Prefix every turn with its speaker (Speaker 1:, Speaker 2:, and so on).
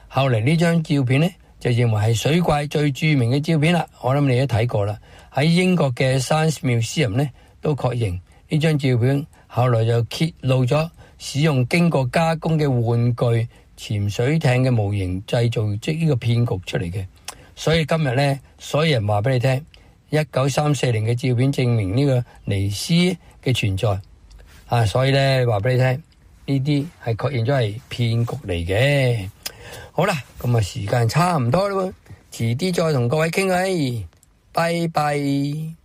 Speaker 1: 後嚟呢張照片咧就認為係水怪最著名嘅照片啦。我諗你都睇過啦。喺英國嘅 Science Museum 咧都確認呢張照片，後來就揭露咗使用經過加工嘅玩具潛水艇嘅模型製造即呢個騙局出嚟嘅。所以今日咧，所有人話俾你聽，1934年嘅照片證明呢個尼斯嘅存在啊！所以咧話俾你聽，呢啲係確認咗係騙局嚟嘅。好啦，咁啊時間差唔多啦喎，遲啲再同各位傾偈，拜拜。